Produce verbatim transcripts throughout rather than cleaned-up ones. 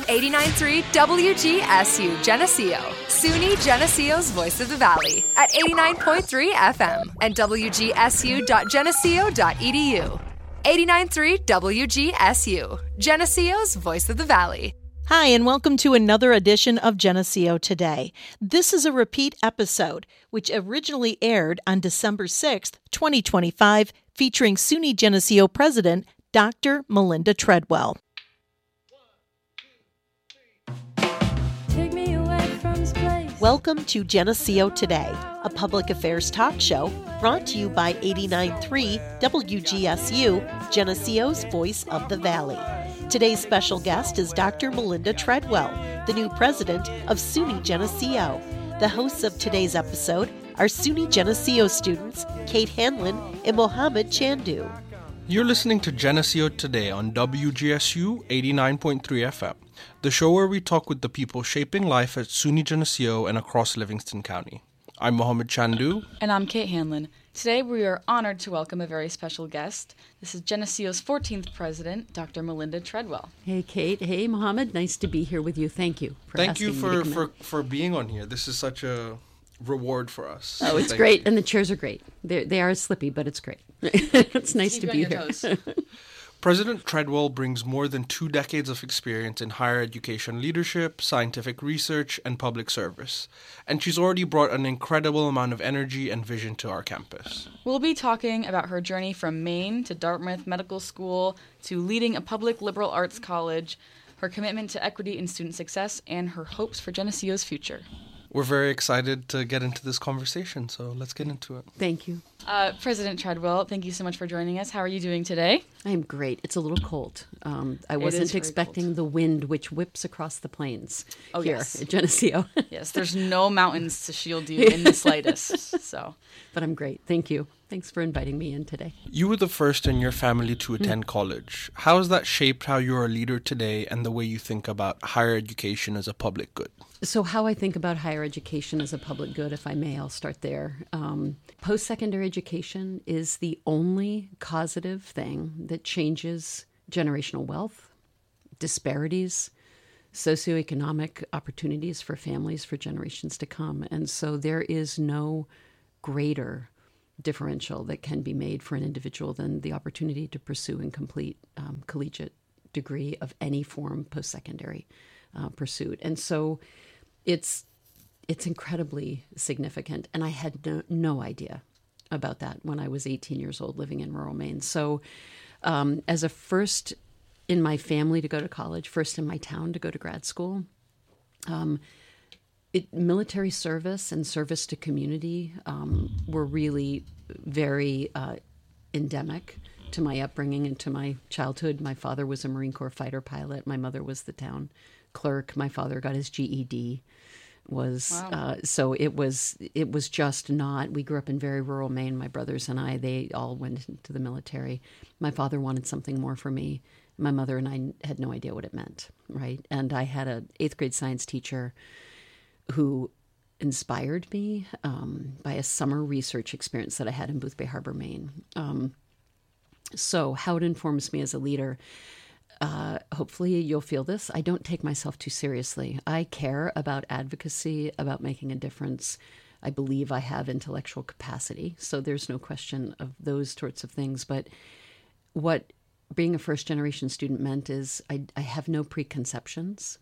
eighty-nine point three W G S U Geneseo, SUNY Geneseo's Voice of the Valley at eighty-nine point three F M and W G S U dot geneseo dot e d u. eighty-nine point three W G S U, Geneseo's Voice of the Valley. Hi, and welcome to another edition of Geneseo Today. This is a repeat episode, which originally aired on December sixth, twenty twenty-five, featuring SUNY Geneseo President Doctor Melinda Treadwell. Take me away from this place. Welcome to Geneseo Today, a public affairs talk show brought to you by eighty-nine point three W G S U, Geneseo's Voice of the Valley. Today's special guest is Doctor Melinda Treadwell, the new president of SUNY Geneseo. The hosts of today's episode are SUNY Geneseo students Kate Hanlon and Mohammed Chandu. You're listening to Geneseo Today on W G S U eighty-nine point three F M, the show where we talk with the people shaping life at SUNY Geneseo and across Livingston County. I'm Mohammed Chandu. And I'm Kate Hanlon. Today we are honored to welcome a very special guest. This is Geneseo's fourteenth president, Doctor Melinda Treadwell. Hey, Kate. Hey, Mohammed. Nice to be here with you. Thank you for Thank asking you me for, to come for, in. for being on here. This is such a reward for us. Oh, it's Thank great. you. And the chairs are great. They're, they are slippy, but it's great. It's nice Keep to you be on your here. toes. President Treadwell brings more than two decades of experience in higher education leadership, scientific research, and public service. And she's already brought an incredible amount of energy and vision to our campus. We'll be talking about her journey from Maine to Dartmouth Medical School to leading a public liberal arts college, her commitment to equity and student success, and her hopes for Geneseo's future. We're very excited to get into this conversation, so let's get into it. Thank you. Uh, President Treadwell, thank you so much for joining us. How are you doing today? I am great. It's a little cold. Um, I It is wasn't very expecting cold. the wind which whips across the plains Oh, here yes. at Geneseo. Yes, there's no mountains to shield you in the slightest. So, But I'm great. Thank you. Thanks for inviting me in today. You were the first in your family to attend college. How has that shaped how you're a leader today and the way you think about higher education as a public good? So how I think about higher education as a public good, if I may, I'll start there. Um, post-secondary education is the only causative thing that changes generational wealth, disparities, socioeconomic opportunities for families for generations to come. And so there is no greater differential that can be made for an individual than the opportunity to pursue and complete um, collegiate degree of any form post-secondary uh, pursuit. And so it's it's incredibly significant. And I had no, no idea about that when I was eighteen years old living in rural Maine. So um, as a first in my family to go to college, first in my town to go to grad school, um, It, military service and service to community um, were really very uh, endemic to my upbringing and to my childhood. My father was a Marine Corps fighter pilot. My mother was the town clerk. My father got his G E D. Was Wow. uh, so it was it was just not. We grew up in very rural Maine. My brothers and I, they all went into the military. My father wanted something more for me. My mother and I had no idea what it meant, right? And I had an eighth grade science teacher who inspired me um, by a summer research experience that I had in Boothbay Harbor, Maine. Um, so how it informs me as a leader, uh, hopefully you'll feel this. I don't take myself too seriously. I care about advocacy, about making a difference. I believe I have intellectual capacity, so there's no question of those sorts of things. But what being a first-generation student meant is I, I have no preconceptions,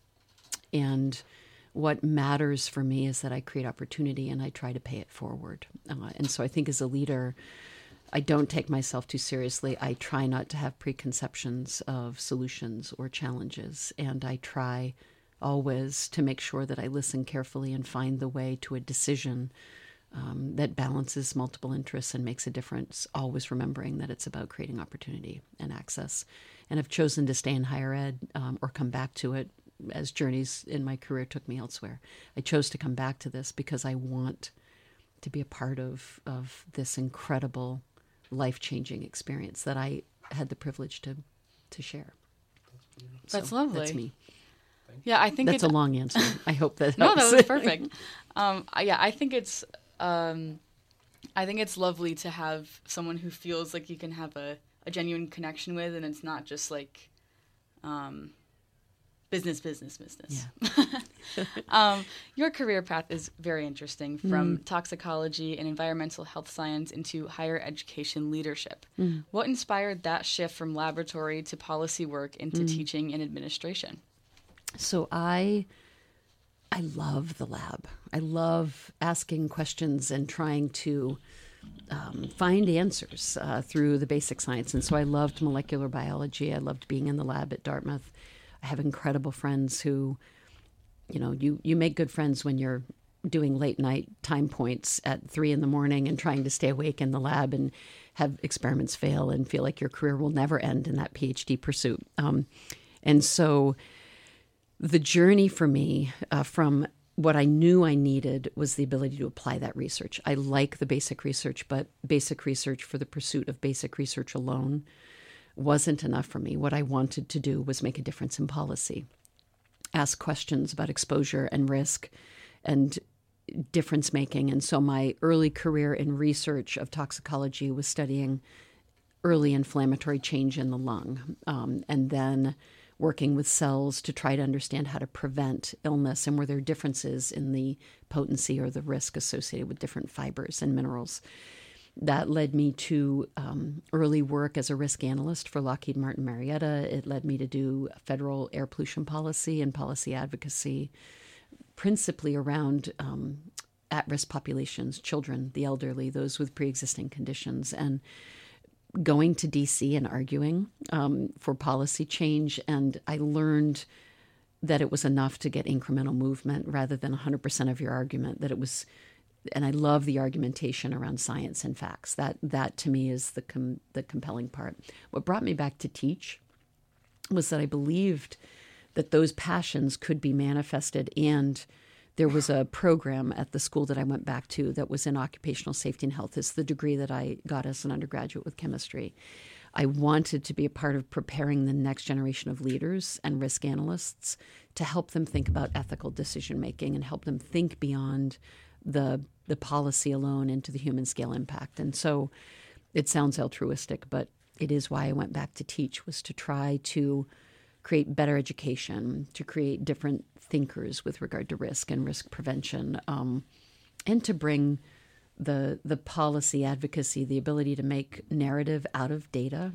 and what matters for me is that I create opportunity and I try to pay it forward. Uh, and so I think as a leader, I don't take myself too seriously. I try not to have preconceptions of solutions or challenges. And I try always to make sure that I listen carefully and find the way to a decision um, that balances multiple interests and makes a difference, always remembering that it's about creating opportunity and access. And I've chosen to stay in higher ed um, or come back to it as journeys in my career took me elsewhere. I chose to come back to this because I want to be a part of, of this incredible, life-changing experience that I had the privilege to to share. That's So lovely. That's me. Yeah, I think That's it, a long answer. I hope that No, helps. that was perfect. um, I- yeah, I think it's, um, I think it's lovely to have someone who feels like you can have a, a genuine connection with, and it's not just like, um, business, business, business. Yeah. um, your career path is very interesting, from mm. toxicology and environmental health science into higher education leadership. Mm. What inspired that shift from laboratory to policy work into mm. teaching and administration? So I, I love the lab. I love asking questions and trying to um, find answers uh, through the basic science. And so I loved molecular biology. I loved being in the lab at Dartmouth. I have incredible friends who, you know, you, you make good friends when you're doing late night time points at three in the morning and trying to stay awake in the lab and have experiments fail and feel like your career will never end in that PhD pursuit. Um, and so the journey for me uh, from what I knew I needed was the ability to apply that research. I like the basic research, but basic research for the pursuit of basic research alone wasn't enough for me. What I wanted to do was make a difference in policy, ask questions about exposure and risk and difference making. And so my early career in research of toxicology was studying early inflammatory change in the lung, um, and then working with cells to try to understand how to prevent illness and were there differences in the potency or the risk associated with different fibers and minerals. That led me to um, early work as a risk analyst for Lockheed Martin Marietta. It led me to do federal air pollution policy and policy advocacy, principally around um, at-risk populations, children, the elderly, those with pre-existing conditions, and going to D C and arguing um, for policy change. And I learned that it was enough to get incremental movement rather than one hundred percent of your argument, that it was. And I love the argumentation around science and facts. That that to me is the com- the compelling part. What brought me back to teach was that I believed that those passions could be manifested. And there was a program at the school that I went back to that was in occupational safety and health. It's the degree that I got as an undergraduate with chemistry. I wanted to be a part of preparing the next generation of leaders and risk analysts to help them think about ethical decision making and help them think beyond the the policy alone into the human scale impact. And so it sounds altruistic, but it is why I went back to teach, was to try to create better education, to create different thinkers with regard to risk and risk prevention, um, and to bring the the policy advocacy, the ability to make narrative out of data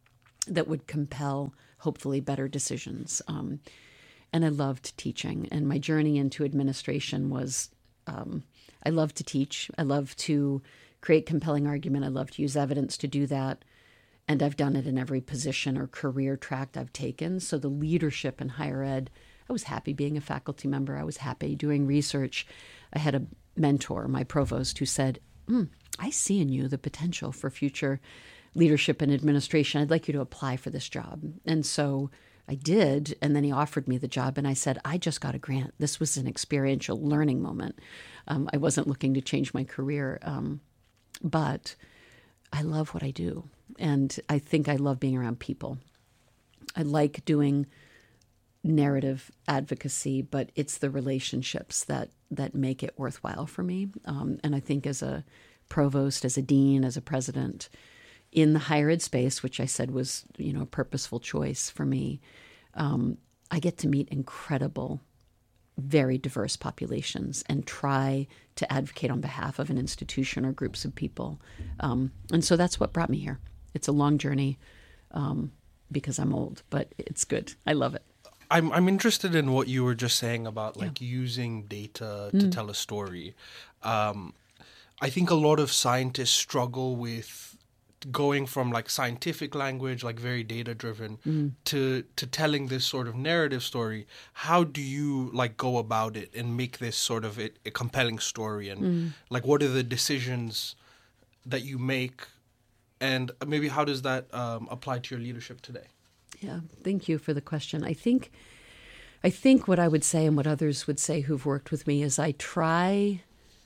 that would compel, hopefully, better decisions. Um, and I loved teaching. And my journey into administration was Um, I love to teach. I love to create compelling argument. I love to use evidence to do that. And I've done it in every position or career track I've taken. So the leadership in higher ed, I was happy being a faculty member. I was happy doing research. I had a mentor, my provost, who said, mm, I see in you the potential for future leadership and administration. I'd like you to apply for this job. And so I did, and then he offered me the job, and I said, I just got a grant. This was an experiential learning moment. Um, I wasn't looking to change my career, um, but I love what I do, and I think I love being around people. I like doing narrative advocacy, but it's the relationships that, that make it worthwhile for me. Um, and I think as a provost, as a dean, as a president, in the higher ed space, which I said was, you know, a purposeful choice for me, um, I get to meet incredible, very diverse populations and try to advocate on behalf of an institution or groups of people. Um, and so that's what brought me here. It's a long journey um, because I'm old, but it's good. I love it. I'm I'm interested in what you were just saying about like yeah. using data to mm. tell a story. Um, I think a lot of scientists struggle with going from like scientific language, like very data driven, mm. to to telling this sort of narrative story. How do you like go about it and make this sort of a, a compelling story? And mm. like, what are the decisions that you make, and maybe how does that um, apply to your leadership today? Yeah, thank you for the question. I think, I think what I would say and what others would say who've worked with me is I try.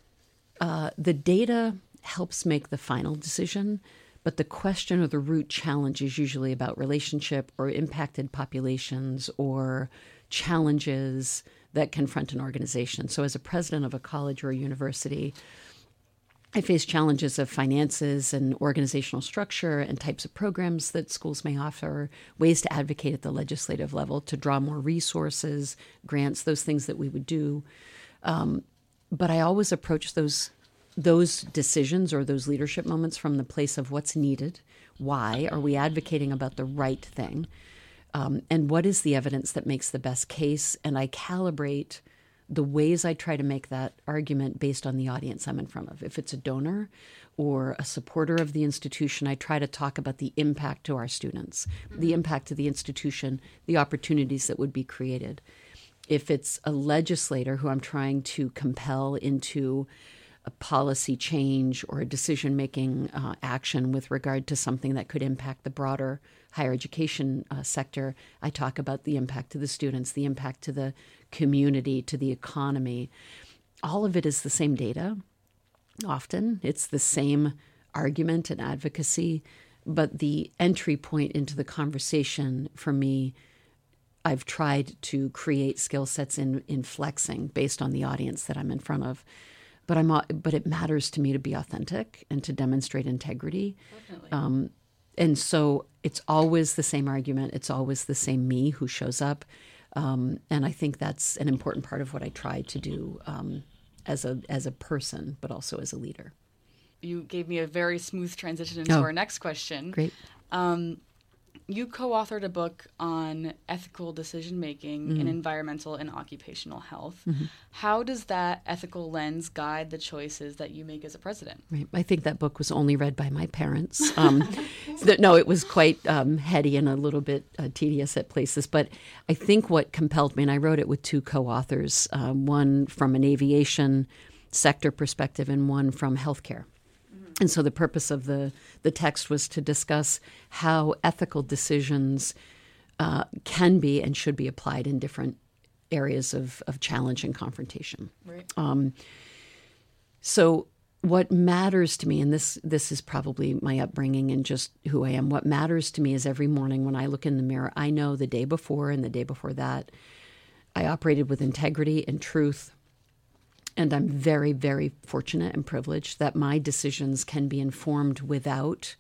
Uh, the data helps make the final decision. But the question or the root challenge is usually about relationship or impacted populations or challenges that confront an organization. So as a president of a college or a university, I face challenges of finances and organizational structure and types of programs that schools may offer, ways to advocate at the legislative level to draw more resources, grants, those things that we would do. Um, but I always approach those those decisions or those leadership moments from the place of what's needed. Why are we advocating about the right thing? Um, and what is the evidence that makes the best case? And I calibrate the ways I try to make that argument based on the audience I'm in front of. If it's a donor or a supporter of the institution, I try to talk about the impact to our students, the impact to the institution, the opportunities that would be created. If it's a legislator who I'm trying to compel into a policy change or a decision-making uh, action with regard to something that could impact the broader higher education uh, sector, I talk about the impact to the students, the impact to the community, to the economy. All of it is the same data. Often it's the same argument and advocacy, but the entry point into the conversation for me, I've tried to create skill sets in, in flexing based on the audience that I'm in front of. But I'm, but it matters to me to be authentic and to demonstrate integrity. Definitely. Um, and so it's always the same argument. It's always the same me who shows up. Um, and I think that's an important part of what I try to do um, as a as a person, but also as a leader. You gave me a very smooth transition into Oh. our next question. Great. Um, you co-authored a book on ethical decision-making Mm-hmm. in environmental and occupational health. How does that ethical lens guide the choices that you make as a president? Right. I think that book was only read by my parents. Um, th- no, it was quite um, heady and a little bit uh, tedious at places. But I think what compelled me, and I wrote it with two co-authors, um, one from an aviation sector perspective and one from healthcare. And so the purpose of the, the text was to discuss how ethical decisions uh, can be and should be applied in different areas of, of challenge and confrontation. Right. Um, so what matters to me, and this this is probably my upbringing and just who I am, what matters to me is every morning when I look in the mirror, I know the day before and the day before that, I operated with integrity and truth. And I'm very, very fortunate and privileged that my decisions can be informed without,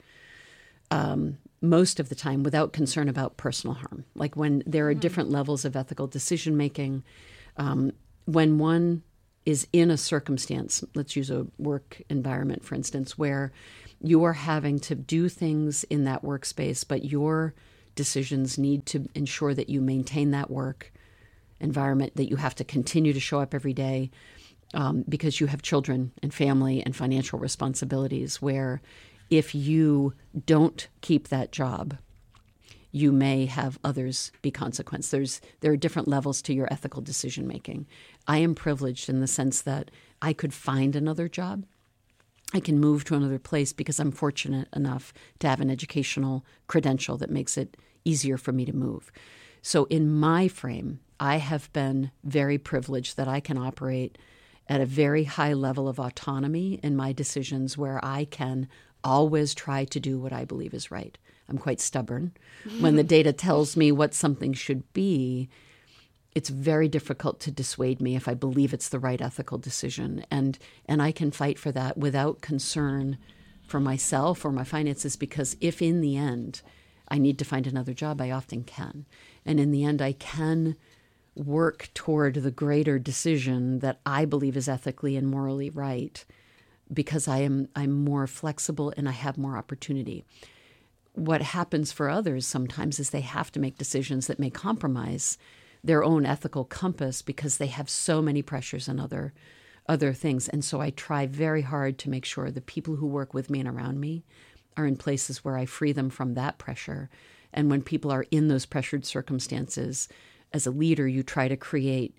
um, most of the time, without concern about personal harm. Like when there are different levels of ethical decision making, um, when one is in a circumstance, let's use a work environment, for instance, where you are having to do things in that workspace, but your decisions need to ensure that you maintain that work environment, that you have to continue to show up every day. Um, because you have children and family and financial responsibilities where if you don't keep that job, you may have others be consequence. There's there are different levels to your ethical decision making. I am privileged in the sense that I could find another job. I can move to another place because I'm fortunate enough to have an educational credential that makes it easier for me to move. So in my frame, I have been very privileged that I can operate at a very high level of autonomy in my decisions where I can always try to do what I believe is right. I'm quite stubborn. When the data tells me what something should be, it's very difficult to dissuade me if I believe it's the right ethical decision. And and I can fight for that without concern for myself or my finances, because if in the end I need to find another job, I often can. And in the end, I can work toward the greater decision that I believe is ethically and morally right because I am I'm more flexible and I have more opportunity. What happens for others sometimes is they have to make decisions that may compromise their own ethical compass because they have so many pressures and other other things. And so I try very hard to make sure the people who work with me and around me are in places where I free them from that pressure. And when people are in those pressured circumstances, as a leader, you try to create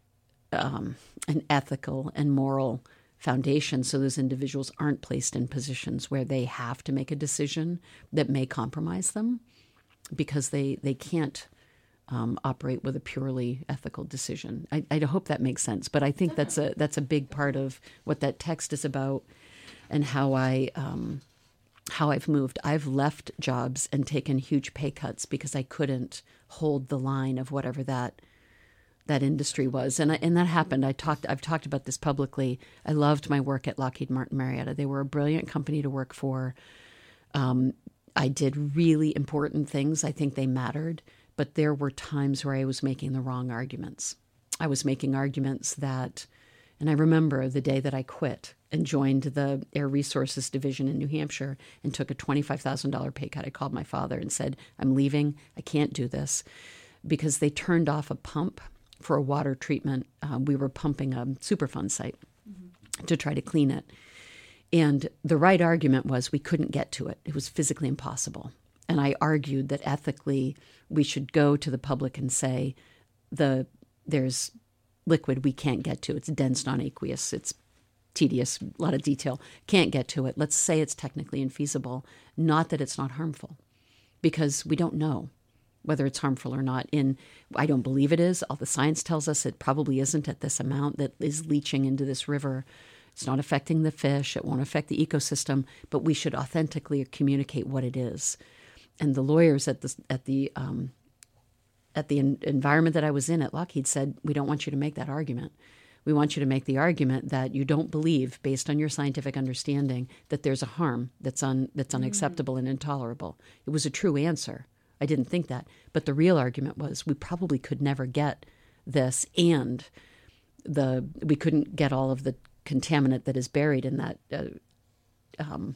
um, an ethical and moral foundation so those individuals aren't placed in positions where they have to make a decision that may compromise them because they, they can't um, operate with a purely ethical decision. I, I hope that makes sense, but I think that's a that's a big part of what that text is about and how I um, how I've moved. I've left jobs and taken huge pay cuts because I couldn't hold the line of whatever that that industry was, and I, and that happened. I talked. I've talked about this publicly. I loved my work at Lockheed Martin Marietta. They were a brilliant company to work for. Um, I did really important things. I think they mattered, but there were times where I was making the wrong arguments. I was making arguments that, and I remember the day that I quit and joined the Air Resources Division in New Hampshire and took a twenty-five thousand dollars pay cut. I called my father and said, I'm leaving. I can't do this, because they turned off a pump for a water treatment. Uh, we were pumping a Superfund site mm-hmm. to try to clean it. And the right argument was we couldn't get to it. It was physically impossible. And I argued that ethically we should go to the public and say, the there's liquid we can't get to. It's dense, non-aqueous. It's tedious, a lot of detail. Can't get to it. Let's say it's technically infeasible, not that it's not harmful, because we don't know whether it's harmful or not. In I don't believe it is. All the science tells us it probably isn't at this amount that is leaching into this river. It's not affecting the fish. It won't affect the ecosystem, but we should authentically communicate what it is. And the lawyers at the at the um, at the en- environment that I was in at Lockheed said, we don't want you to make that argument. We want you to make the argument that you don't believe, based on your scientific understanding, that there's a harm that's un, that's unacceptable mm. and intolerable. It was a true answer. I didn't think that. But the real argument was we probably could never get this, and the we couldn't get all of the contaminant that is buried in that uh, um,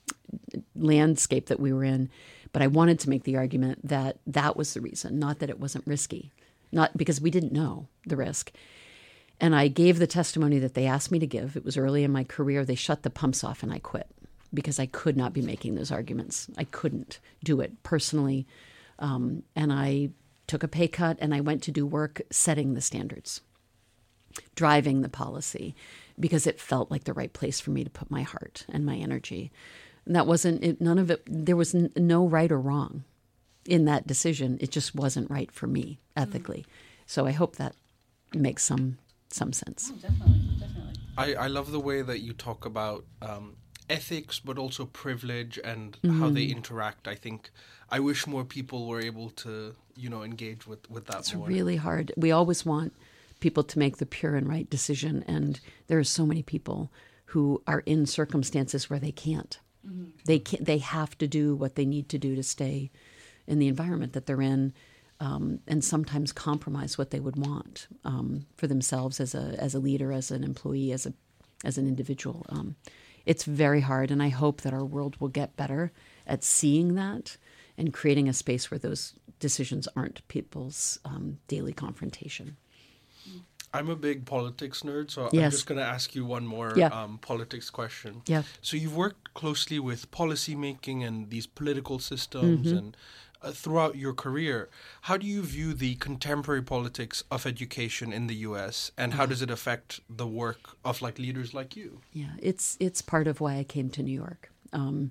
landscape that we were in. But I wanted to make the argument that that was the reason, not that it wasn't risky, not because we didn't know the risk. And I gave the testimony that they asked me to give. It was early in my career. They shut the pumps off and I quit because I could not be making those arguments. I couldn't do it personally. Um, and I took a pay cut and I went to do work setting the standards, driving the policy, because it felt like the right place for me to put my heart and my energy. And that wasn't, it, none of it, there was n- no right or wrong in that decision. It just wasn't right for me ethically. Mm. So I hope that makes some some sense. Oh, definitely, definitely. I, I love the way that you talk about um, ethics, but also privilege and mm-hmm. how they interact. I think I wish more people were able to, you know, engage with, with that it's more. It's really hard. We always want people to make the pure and right decision, and there are so many people who are in circumstances where they can't. Mm-hmm. They can't, they have to do what they need to do to stay in the environment that they're in. Um, and sometimes compromise what they would want um, for themselves as a as a leader, as an employee, as a as an individual. Um, it's very hard, and I hope that our world will get better at seeing that and creating a space where those decisions aren't people's um, daily confrontation. I'm a big politics nerd, so yes. I'm just going to ask you one more yeah. um, politics question. Yeah. So you've worked closely with policymaking and these political systems mm-hmm. and Uh, throughout your career. How do you view the contemporary politics of education in the U S, and how does it affect the work of like leaders like you? Yeah, it's it's part of why I came to New York. Um,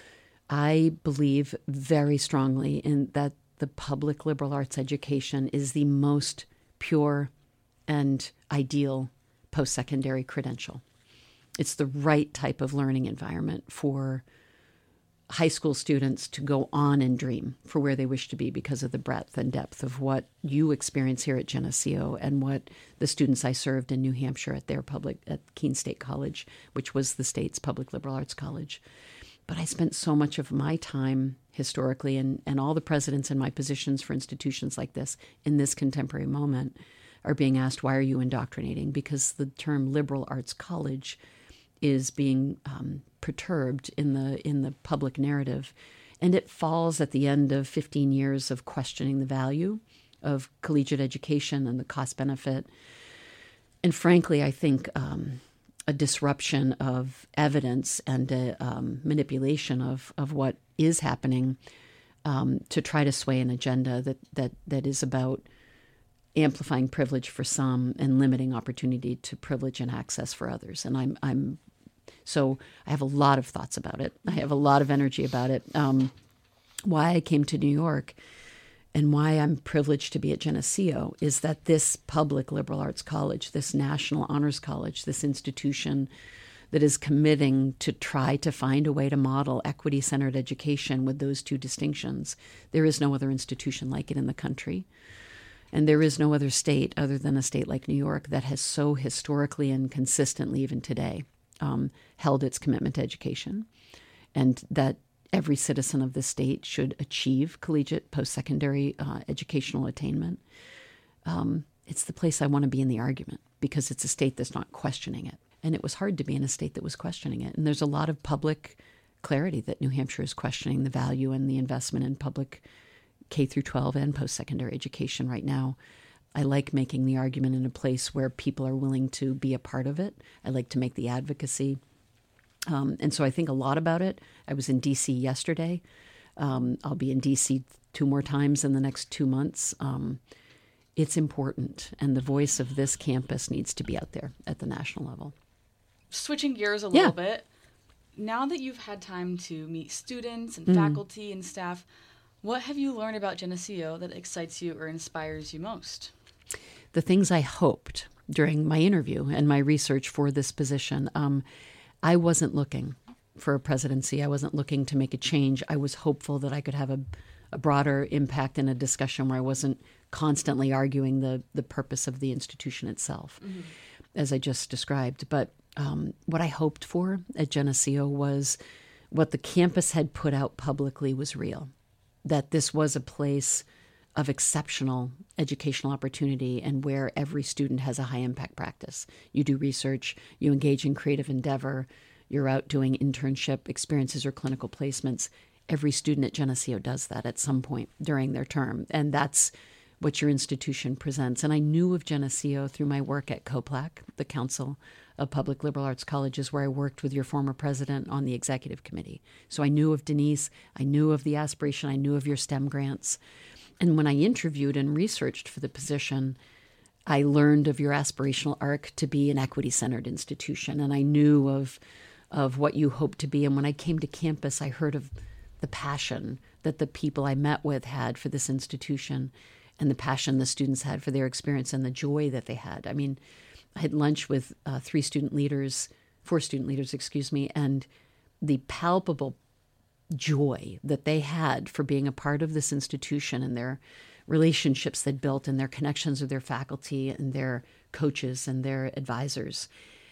I believe very strongly in that the public liberal arts education is the most pure and ideal post-secondary credential. It's the right type of learning environment for high school students to go on and dream for where they wish to be because of the breadth and depth of what you experience here at Geneseo and what the students I served in New Hampshire at their public, at Keene State College, which was the state's public liberal arts college. But I spent so much of my time historically, and, and all the presidents in my positions for institutions like this in this contemporary moment are being asked, why are you indoctrinating? Because the term liberal arts college is being um, perturbed in the in the public narrative. And it falls at the end of fifteen years of questioning the value of collegiate education and the cost benefit. And frankly, I think um, a disruption of evidence and a um, manipulation of, of what is happening um, to try to sway an agenda that, that, that is about amplifying privilege for some and limiting opportunity to privilege and access for others. And I'm I'm So I have a lot of thoughts about it. I have a lot of energy about it. Um, why I came to New York and why I'm privileged to be at Geneseo is that this public liberal arts college, this National Honors College, this institution that is committing to try to find a way to model equity-centered education with those two distinctions, there is no other institution like it in the country. And there is no other state other than a state like New York that has so historically and consistently, even today, um, held its commitment to education, and that every citizen of the state should achieve collegiate post-secondary uh, educational attainment. Um, it's the place I want to be in the argument, because it's a state that's not questioning it. And it was hard to be in a state that was questioning it. And there's a lot of public clarity that New Hampshire is questioning the value and the investment in public K through twelve and post-secondary education right now. I like making the argument in a place where people are willing to be a part of it. I like to make the advocacy. Um, and so I think a lot about it. I was in D C yesterday. Um, I'll be in D C two more times in the next two months. Um, it's important, and the voice of this campus needs to be out there at the national level. Switching gears a Yeah. little bit, now that you've had time to meet students and Mm. faculty and staff, what have you learned about Geneseo that excites you or inspires you most? The things I hoped during my interview and my research for this position, um, I wasn't looking for a presidency. I wasn't looking to make a change. I was hopeful that I could have a, a broader impact in a discussion where I wasn't constantly arguing the, the purpose of the institution itself, mm-hmm. as I just described. But um, what I hoped for at Geneseo was what the campus had put out publicly was real, that this was a place of exceptional educational opportunity and where every student has a high-impact practice. You do research, you engage in creative endeavor, you're out doing internship experiences or clinical placements. Every student at Geneseo does that at some point during their term, and that's what your institution presents. And I knew of Geneseo through my work at COPLAC, the Council of Public Liberal Arts Colleges, where I worked with your former president on the executive committee. So I knew of Denise, I knew of the aspiration, I knew of your STEM grants. And when I interviewed and researched for the position, I learned of your aspirational arc to be an equity-centered institution, and I knew of of what you hoped to be. And when I came to campus, I heard of the passion that the people I met with had for this institution, and the passion the students had for their experience, and the joy that they had. I mean, I had lunch with uh, three student leaders, four student leaders, excuse me, and the palpable joy that they had for being a part of this institution and their relationships they'd built and their connections with their faculty and their coaches and their advisors.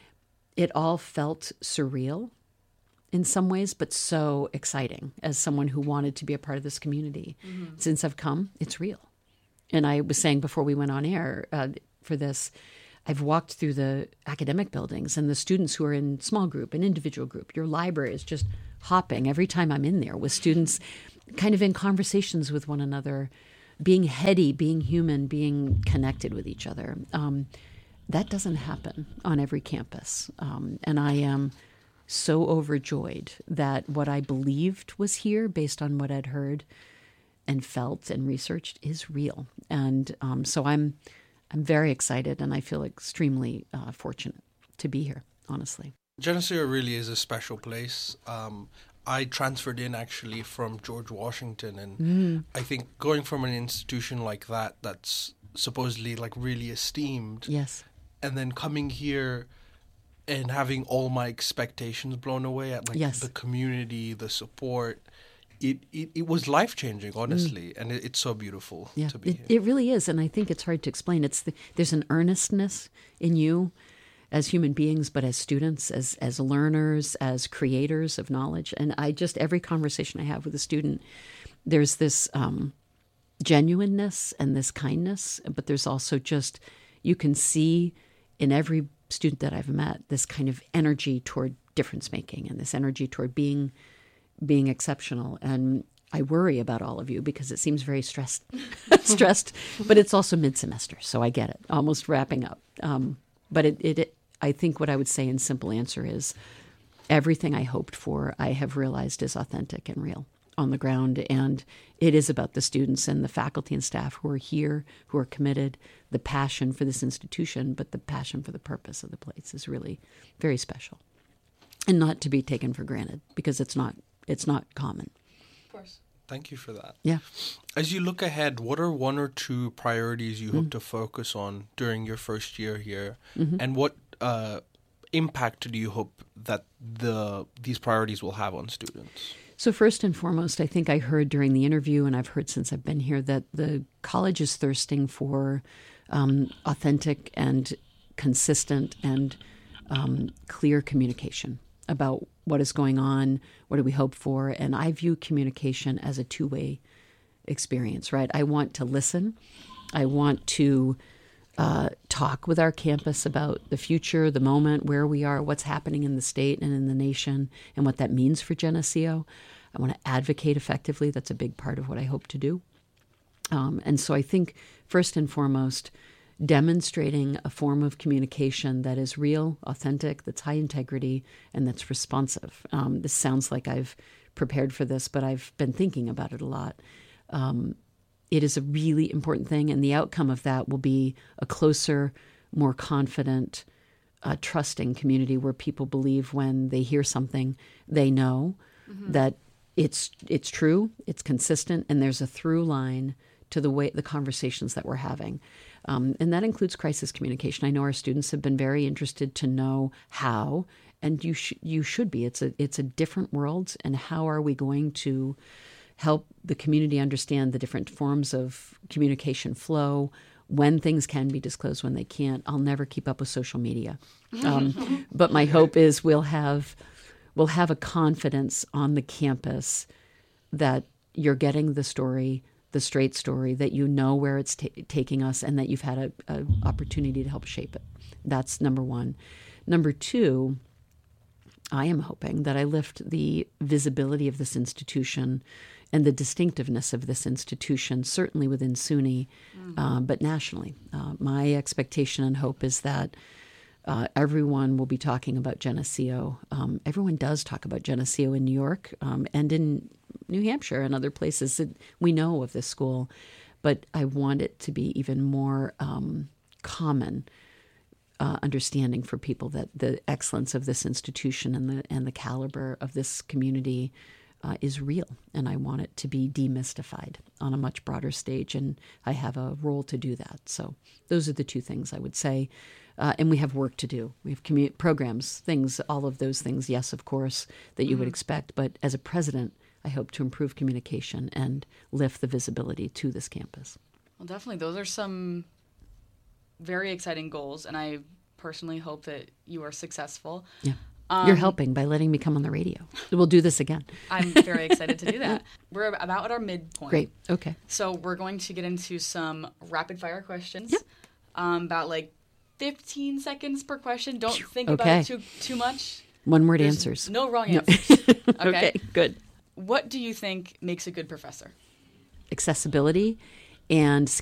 It all felt surreal in some ways, but so exciting as someone who wanted to be a part of this community. Mm-hmm. Since I've come, it's real. And I was saying before we went on air uh, for this, I've walked through the academic buildings and the students who are in small group and individual group. Your library is just hopping every time I'm in there with students kind of in conversations with one another, being heady, being human, being connected with each other. Um, that doesn't happen on every campus. Um, and I am so overjoyed that what I believed was here based on what I'd heard and felt and researched is real. And um, so I'm I'm very excited, and I feel extremely uh, fortunate to be here, honestly. Geneseo really is a special place. Um, I transferred in actually from George Washington, and mm. I think going from an institution like that, that's supposedly like really esteemed, yes, and then coming here and having all my expectations blown away at like yes. the community, the support. It, it it was life-changing, honestly, mm. and it, it's so beautiful yeah, to be it, here. It really is, and I think it's hard to explain. It's the, there's an earnestness in you as human beings, but as students, as as learners, as creators of knowledge. And I just, every conversation I have with a student, there's this um, genuineness and this kindness, but there's also just, you can see in every student that I've met, this kind of energy toward difference-making and this energy toward being being exceptional. And I worry about all of you because it seems very stressed, stressed, but it's also mid-semester, so I get it, almost wrapping up. Um, but it, it, it, I think what I would say in simple answer is everything I hoped for, I have realized is authentic and real on the ground. And it is about the students and the faculty and staff who are here, who are committed, the passion for this institution, but the passion for the purpose of the place is really very special and not to be taken for granted because it's not It's not common. Of course. Thank you for that. Yeah. As you look ahead, what are one or two priorities you mm. hope to focus on during your first year here? Mm-hmm. And what uh, impact do you hope that the these priorities will have on students? So first and foremost, I think I heard during the interview, and I've heard since I've been here, that the college is thirsting for um, authentic and consistent and um, clear communication about what is going on, what do we hope for, and I view communication as a two-way experience, right? I want to listen. I want to uh, talk with our campus about the future, the moment, where we are, what's happening in the state and in the nation, and what that means for Geneseo. I want to advocate effectively. That's a big part of what I hope to do. Um, and so I think, first and foremost, demonstrating a form of communication that is real, authentic, that's high integrity, and that's responsive. Um, this sounds like I've prepared for this, but I've been thinking about it a lot. Um, it is a really important thing, and the outcome of that will be a closer, more confident, uh, trusting community where people believe when they hear something, they know mm-hmm. that it's it's true, it's consistent, and there's a through line to the way the conversations that we're having. Um, and that includes crisis communication. I know our students have been very interested to know how, and you sh- you should be. It's a it's a different world, and how are we going to help the community understand the different forms of communication flow, when things can be disclosed, when they can't. I'll never keep up with social media, um, but my hope is we'll have we'll have a confidence on the campus that you're getting the story, the straight story, that you know where it's ta- taking us, and that you've had a, a opportunity to help shape it. That's number one. Number two, I am hoping that I lift the visibility of this institution and the distinctiveness of this institution, certainly within SUNY, mm. uh, but nationally. Uh, my expectation and hope is that uh, everyone will be talking about Geneseo. Um, everyone does talk about Geneseo in New York um, and in New Hampshire and other places that we know of this school, but I want it to be even more um, common uh, understanding for people that the excellence of this institution and the and the caliber of this community uh, is real, and I want it to be demystified on a much broader stage, and I have a role to do that. So those are the two things I would say, uh, and we have work to do. We have commu- programs, things, all of those things, yes, of course, that you mm-hmm. would expect, but as a president, I hope to improve communication and lift the visibility to this campus. Well, definitely. Those are some very exciting goals, and I personally hope that you are successful. Yeah. Um, You're helping by letting me come on the radio. We'll do this again. I'm very excited to do that. We're about at our midpoint. Great. Okay. So we're going to get into some rapid-fire questions. Yep. Um, about like fifteen seconds per question. Don't think okay. about it too, too much. One-word There's answers. No wrong No. answers. Okay? Okay, good. What do you think makes a good professor? Accessibility and